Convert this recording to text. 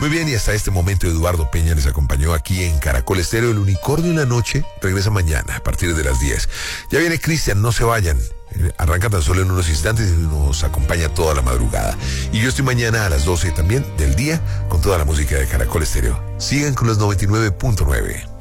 Muy bien, y hasta este momento Eduardo Peña les acompañó aquí en Caracol Estéreo. El Unicornio en la Noche regresa mañana a partir de las 10. Ya viene Cristian, no se vayan. Arranca tan solo en unos instantes y nos acompaña toda la madrugada. Y yo estoy mañana a las 12 también del día con toda la música de Caracol Estéreo. Sigan con los 99.9.